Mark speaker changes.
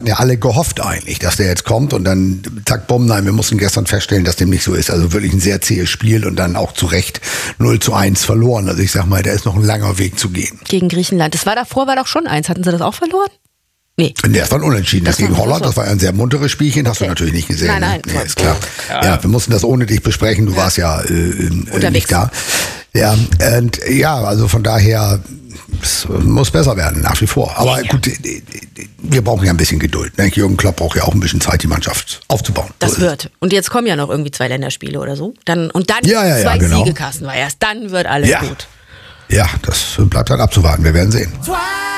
Speaker 1: ja alle gehofft eigentlich, dass der jetzt kommt und dann zack, bumm, nein, wir mussten gestern feststellen, dass dem nicht so ist. Also wirklich ein sehr zähes Spiel und dann auch zu Recht 0-1 verloren. Also ich sag mal, da ist noch ein langer Weg zu gehen.
Speaker 2: Gegen Griechenland. Davor war doch schon 1. Hatten sie das auch verloren? Nee.
Speaker 1: Das war ein Unentschieden. Das gegen Holland,
Speaker 2: so.
Speaker 1: Das war ein sehr munteres Spielchen, hast du natürlich nicht gesehen.
Speaker 2: Nein.
Speaker 1: Nee, ist klar. Ja, wir mussten das ohne dich besprechen, du warst ja nicht da. Ja, und also von daher, es muss besser werden, nach wie vor. Aber gut, wir brauchen ja ein bisschen Geduld. Ne? Jürgen Klopp braucht ja auch ein bisschen Zeit, die Mannschaft aufzubauen.
Speaker 2: Das wird. Und jetzt kommen ja noch irgendwie 2 Länderspiele oder so. Dann 2
Speaker 1: genau.
Speaker 2: Siege, Carsten Weiers. Dann wird alles gut.
Speaker 1: Ja, das bleibt dann abzuwarten. Wir werden sehen.